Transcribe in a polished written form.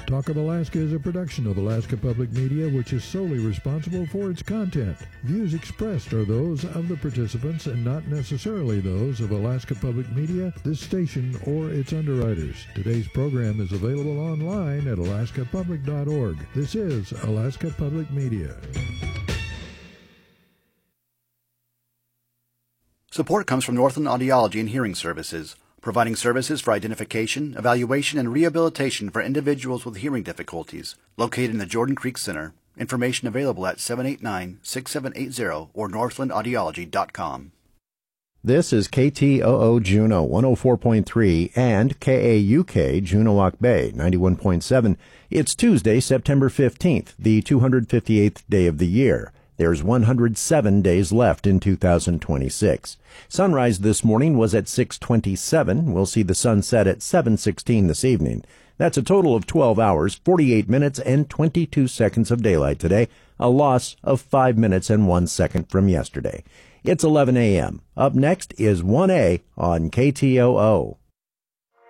Talk of Alaska is a production of Alaska Public Media, which is solely responsible for its content. Views expressed are those of the participants and not necessarily those of Alaska Public Media, this station, or its underwriters. Today's program is available online at alaskapublic.org. This is Alaska Public Media. Support comes from Northland Audiology and Hearing Services, providing services for identification, evaluation, and rehabilitation for individuals with hearing difficulties, located in the Jordan Creek Center. Information available at 789-6780 or northlandaudiology.com. This is KTOO Juneau 104.3 and KAUK Juneau-Lac Bay 91.7. It's Tuesday, September 15th, the 258th day of the year. There's 107 days left in 2026. Sunrise this morning was at 6:27. We'll see the sun set at 7:16 this evening. That's a total of 12 hours, 48 minutes, and 22 seconds of daylight today, a loss of 5 minutes and 1 second from yesterday. It's 11 a.m. Up next is 1A on KTOO.